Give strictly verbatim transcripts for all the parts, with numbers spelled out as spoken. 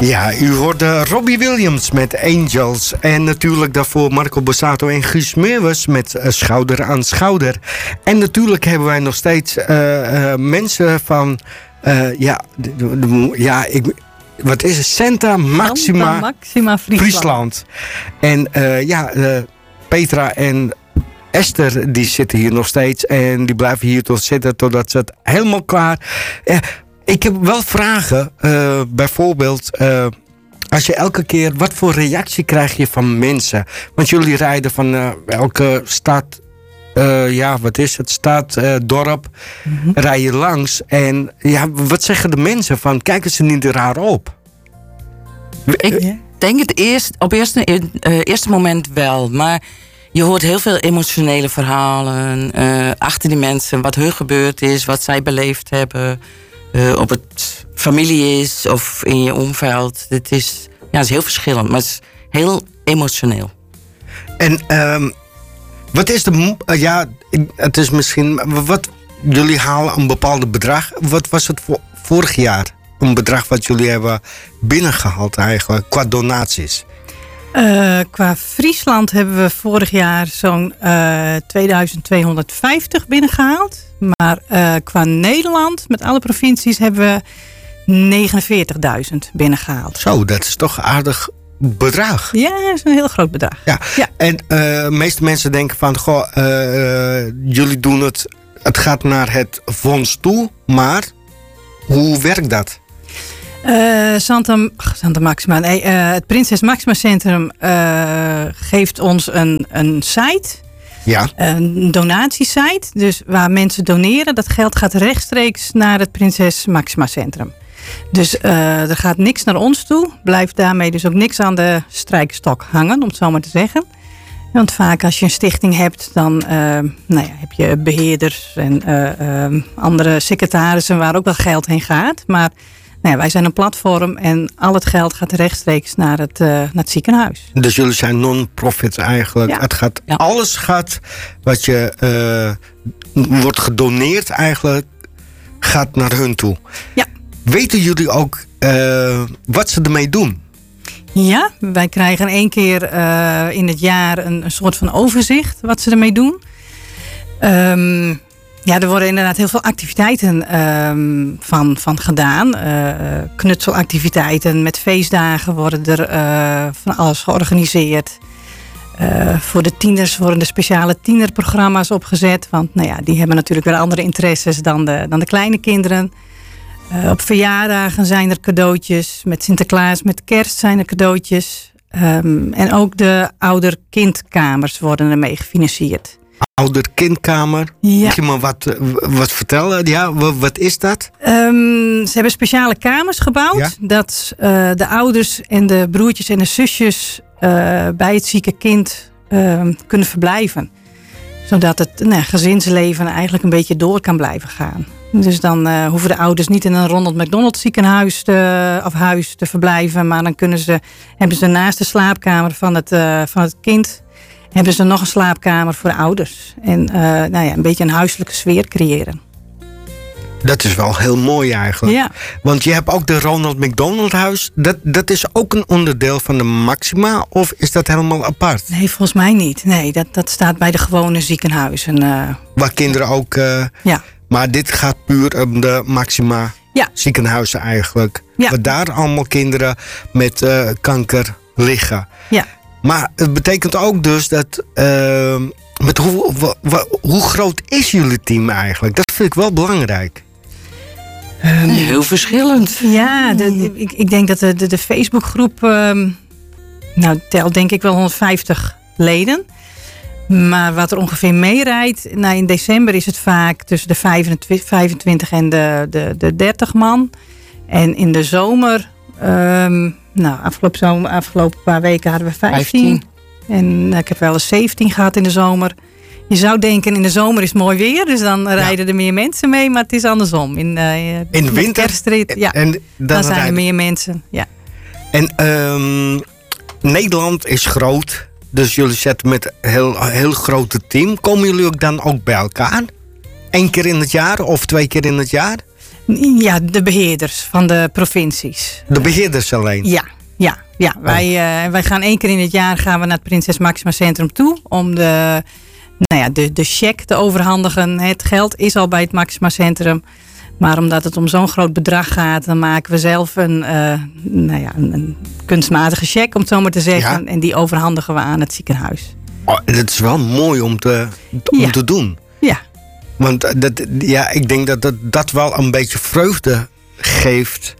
Ja, u hoorde Robbie Williams met Angels. En natuurlijk daarvoor Marco Borsato en Guus Meeuwis met uh, Schouder aan Schouder. En natuurlijk hebben wij nog steeds uh, uh, mensen van... Uh, ja, de, de, de, ja ik, wat is het? Santa Maxima, Santa Maxima Friesland. Friesland. En uh, ja, uh, Petra en Esther die zitten hier nog steeds. En die blijven hier tot zitten totdat ze het helemaal klaar... Uh, Ik heb wel vragen. Uh, bijvoorbeeld, uh, als je elke keer... Wat voor reactie krijg je van mensen? Want jullie rijden van uh, elke stad... Uh, ja, wat is het? Stad, uh, dorp. Mm-hmm. Rij je langs. En ja, wat zeggen de mensen van... Kijken ze niet raar op? Ik denk het eerst, op het eerste, uh, eerste moment wel. Maar je hoort heel veel emotionele verhalen. Uh, achter die mensen. Wat hun gebeurd is. Wat zij beleefd hebben... Uh, op het familie is of in je omveld. Het is, ja, het is heel verschillend, maar het is heel emotioneel. En um, wat is de... Uh, ja, het is misschien... Wat, jullie halen een bepaald bedrag. Wat was het voor, vorig jaar? Een bedrag wat jullie hebben binnengehaald eigenlijk, qua donaties? Uh, qua Friesland hebben we vorig jaar zo'n uh, tweeduizend tweehonderdvijftig binnengehaald. Maar uh, qua Nederland, met alle provincies, hebben we negenenveertigduizend binnengehaald. Zo, dat is toch een aardig bedrag. Ja, dat is een heel groot bedrag. Ja. Ja. En uh, de meeste mensen denken van, goh, uh, uh, jullie doen het, het gaat naar het fonds toe, maar hoe werkt dat? Uh, Santa, Santa Maxima, nee, uh, het Prinses Maxima Centrum uh, geeft ons een, een site, ja. een donatiesite, dus waar mensen doneren. Dat geld gaat rechtstreeks naar het Prinses Maxima Centrum. Dus uh, er gaat niks naar ons toe, blijft daarmee dus ook niks aan de strijkstok hangen, om het zo maar te zeggen. Want vaak als je een stichting hebt, dan uh, nou ja, heb je beheerders en uh, uh, andere secretarissen waar ook wel geld heen gaat, maar nou ja, wij zijn een platform en al het geld gaat rechtstreeks naar het, uh, naar het ziekenhuis. Dus jullie zijn non-profit eigenlijk. Ja. Het gaat, Ja. Alles gaat wat je uh, wordt gedoneerd eigenlijk, gaat naar hun toe. Ja. Weten jullie ook uh, wat ze ermee doen? Ja, wij krijgen één keer uh, in het jaar een, een soort van overzicht wat ze ermee doen. Um, Ja, er worden inderdaad heel veel activiteiten um, van, van gedaan. Uh, knutselactiviteiten, met feestdagen worden er uh, van alles georganiseerd. Uh, voor de tieners worden er speciale tienerprogramma's opgezet. Want nou ja, die hebben natuurlijk weer andere interesses dan de, dan de kleine kinderen. Uh, op verjaardagen zijn er cadeautjes. Met Sinterklaas, met kerst zijn er cadeautjes. Um, en ook de ouder-kindkamers worden ermee gefinancierd. Ouder-kindkamer. Ja. Moet je me wat, wat vertellen? Ja, wat, wat is dat? Um, ze hebben speciale kamers gebouwd. Ja? Dat uh, de ouders en de broertjes en de zusjes uh, bij het zieke kind uh, kunnen verblijven. Zodat het nou, gezinsleven eigenlijk een beetje door kan blijven gaan. Dus dan uh, hoeven de ouders niet in een Ronald McDonald ziekenhuis te, of huis te verblijven. Maar dan kunnen ze, hebben ze naast de slaapkamer van het, uh, van het kind... hebben ze nog een slaapkamer voor de ouders. En uh, nou ja, een beetje een huiselijke sfeer creëren. Dat is wel heel mooi eigenlijk. Ja. Want je hebt ook de Ronald McDonald Huis. Dat, dat is ook een onderdeel van de Maxima? Of is dat helemaal apart? Nee, volgens mij niet. Nee, dat, dat staat bij de gewone ziekenhuizen. Uh, Waar kinderen ook... Uh, ja. Maar dit gaat puur om de Maxima ja. ziekenhuizen eigenlijk. Ja. Waar daar allemaal kinderen met uh, kanker liggen. Ja. Maar het betekent ook dus dat... Uh, met hoe, wa, wa, hoe groot is jullie team eigenlijk? Dat vind ik wel belangrijk. Um, Heel verschillend. Ja, de, de, ik, ik denk dat de, de, de Facebookgroep... Um, nou, telt denk ik wel honderdvijftig leden. Maar wat er ongeveer meerijdt... Nou, in december is het vaak tussen de vijfentwintig en de, de, de dertig man. En in de zomer... Um, nou, afgelopen, zomer, afgelopen paar weken hadden we vijftien. vijftien. En ik heb wel eens zeventien gehad in de zomer. Je zou denken, in de zomer is het mooi weer. Dus dan ja. rijden er meer mensen mee. Maar het is andersom. In, uh, in de winter? Kerstrit, ja. En dan, dan zijn rijden. er meer mensen. Ja. En um, Nederland is groot. Dus jullie zetten met een heel, heel grote team. Komen jullie ook dan ook bij elkaar? Eén keer in het jaar of twee keer in het jaar? Ja, de beheerders van de provincies. De beheerders alleen? Ja, ja, ja. Wij, uh, wij gaan één keer in het jaar gaan we naar het Prinses Maxima Centrum toe om de, nou ja, de, de cheque te overhandigen. Het geld is al bij het Maxima Centrum. Maar omdat het om zo'n groot bedrag gaat, dan maken we zelf een, uh, nou ja, een, een kunstmatige cheque, om het zo maar te zeggen. Ja. En die overhandigen we aan het ziekenhuis. Oh, dat is wel mooi om te, om ja. te doen. Ja. Want dat, ja, ik denk dat, dat dat wel een beetje vreugde geeft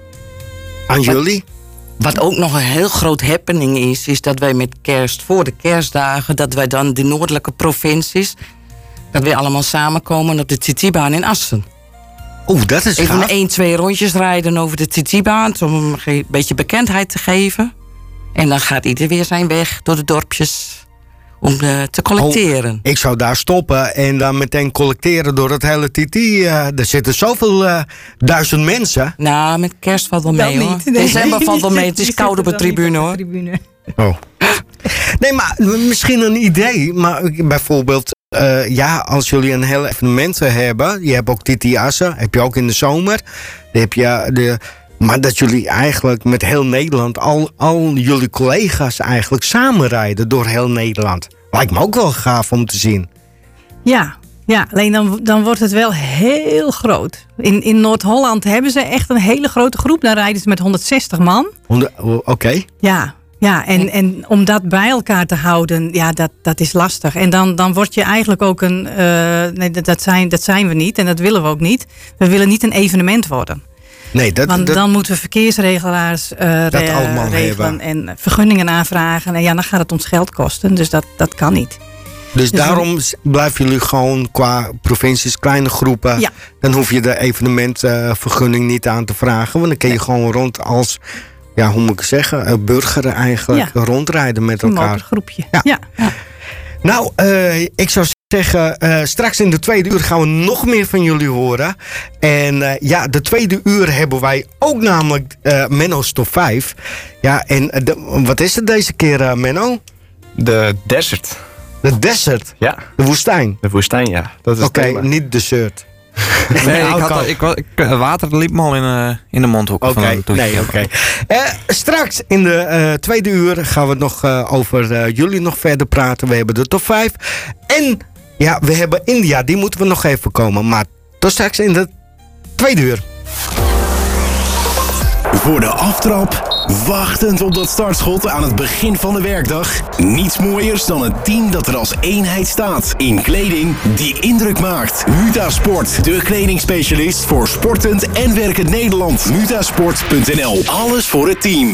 aan wat, jullie. Wat ook nog een heel groot happening is, is dat wij met kerst, voor de kerstdagen, dat wij dan de noordelijke provincies, dat wij allemaal samenkomen op de Titibaan in Assen. Oeh, dat is Even gaaf. één, twee rondjes rijden over de Titibaan om een beetje bekendheid te geven. En dan gaat ieder weer zijn weg door de dorpjes om uh, te collecteren. Oh, ik zou daar stoppen en dan meteen collecteren door het hele Titi. Uh, er zitten zoveel uh, duizend mensen. Nou, met kerst valt wel mee, hoor. Nee. December valt wel mee. Het is koud op de tribune, hoor. Oh. Nee, maar misschien een idee. Maar bijvoorbeeld, uh, ja, als jullie een heel evenement hebben. Je hebt ook Titi Assen, heb je ook in de zomer. Dan heb je de... Maar dat jullie eigenlijk met heel Nederland, al, al jullie collega's eigenlijk samenrijden door heel Nederland. Lijkt me ook wel gaaf om te zien. Ja, ja, alleen dan, dan wordt het wel heel groot. In, in Noord-Holland hebben ze echt een hele grote groep. Dan rijden ze met honderdzestig man. Oké. Okay. Ja, ja en, en om dat bij elkaar te houden, ja, dat, dat is lastig. En dan, dan word je eigenlijk ook een... Uh, nee, dat zijn, dat zijn we niet en dat willen we ook niet. We willen niet een evenement worden. Nee, dat, Want dat, dan moeten we verkeersregelaars uh, dat re- allemaal regelen hebben. en vergunningen aanvragen. En ja, dan gaat het ons geld kosten. Dus dat, dat kan niet. Dus, dus daarom dan... blijven jullie gewoon qua provincies kleine groepen. Ja. Dan hoef je de evenementvergunning uh, niet aan te vragen. Want dan kun je nee. gewoon rond als, ja, hoe moet ik zeggen, burger eigenlijk ja. rondrijden met elkaar. Een motorgroepje. Ja. Ja. Ja. Nou, uh, ik zou zeggen, uh, straks in de tweede uur gaan we nog meer van jullie horen. En uh, ja, de tweede uur hebben wij ook namelijk uh, Menno's Top vijf. Ja, en uh, de, wat is het deze keer, uh, Menno? De desert. De desert? Ja. De woestijn? De woestijn, ja. Oké, okay, niet dessert. Nee, ik had al, ik, ik, water liep me al in, uh, in de mondhoek. Oké, okay, nee, oké. Okay. Uh, straks in de uh, tweede uur gaan we nog uh, over uh, jullie nog verder praten. We hebben de top vijf. En ja, we hebben India, die moeten we nog even komen. Maar tot straks in de tweede uur. Voor de aftrap, wachtend op dat startschot aan het begin van de werkdag. Niets mooiers dan een team dat er als eenheid staat. In kleding die indruk maakt. Mutasport, de kledingspecialist voor sportend en werkend Nederland. Mutasport punt n l, alles voor het team.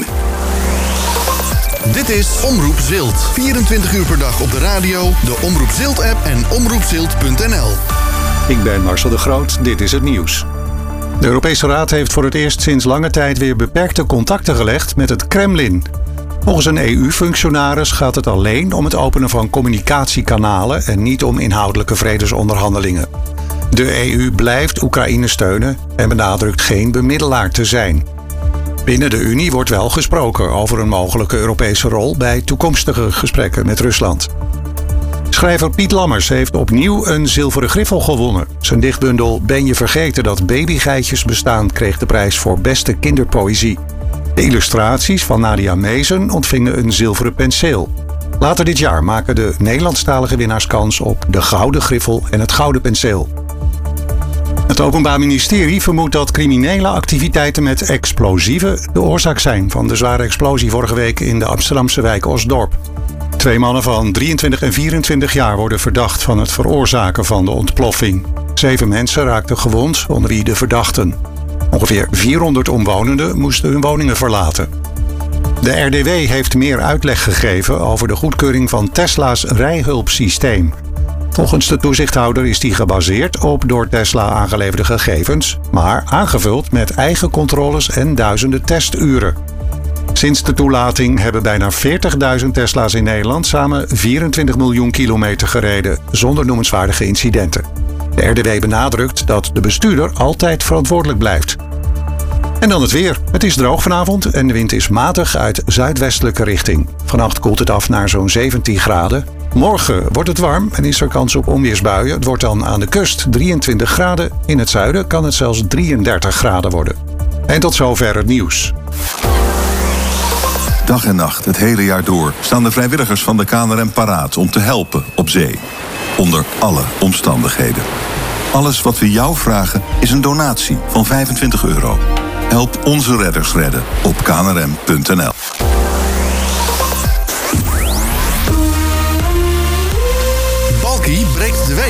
Dit is Omroep Zilt. vierentwintig uur per dag op de radio, de Omroep Zilt app en omroep zilt punt n l. Ik ben Marcel de Groot, dit is het nieuws. De Europese Raad heeft voor het eerst sinds lange tijd weer beperkte contacten gelegd met het Kremlin. Volgens een E U-functionaris gaat het alleen om het openen van communicatiekanalen en niet om inhoudelijke vredesonderhandelingen. De E U blijft Oekraïne steunen en benadrukt geen bemiddelaar te zijn. Binnen de Unie wordt wel gesproken over een mogelijke Europese rol bij toekomstige gesprekken met Rusland. Schrijver Piet Lammers heeft opnieuw een zilveren griffel gewonnen. Zijn dichtbundel Ben je vergeten dat babygeitjes bestaan kreeg de prijs voor beste kinderpoëzie. De illustraties van Nadia Mezen ontvingen een zilveren penseel. Later dit jaar maken de Nederlandstalige winnaars kans op de gouden griffel en het gouden penseel. Het Openbaar Ministerie vermoedt dat criminele activiteiten met explosieven de oorzaak zijn van de zware explosie vorige week in de Amsterdamse wijk Osdorp. Twee mannen van drieëntwintig en vierentwintig jaar worden verdacht van het veroorzaken van de ontploffing. Zeven mensen raakten gewond, onder wie de verdachten. Ongeveer vierhonderd omwonenden moesten hun woningen verlaten. De R D W heeft meer uitleg gegeven over de goedkeuring van Tesla's rijhulpsysteem. Volgens de toezichthouder is die gebaseerd op door Tesla aangeleverde gegevens, maar aangevuld met eigen controles en duizenden testuren. Sinds de toelating hebben bijna veertigduizend Tesla's in Nederland samen vierentwintig miljoen kilometer gereden, zonder noemenswaardige incidenten. De R D W benadrukt dat de bestuurder altijd verantwoordelijk blijft. En dan het weer. Het is droog vanavond en de wind is matig uit zuidwestelijke richting. Vannacht koelt het af naar zo'n zeventien graden. Morgen wordt het warm en is er kans op onweersbuien. Het wordt dan aan de kust drieëntwintig graden. In het zuiden kan het zelfs drieëndertig graden worden. En tot zover het nieuws. Dag en nacht, het hele jaar door, staan de vrijwilligers van de K N R M paraat om te helpen op zee. Onder alle omstandigheden. Alles wat we jou vragen is een donatie van vijfentwintig euro. Help onze redders redden op k n r m punt n l. Balkie breekt de week.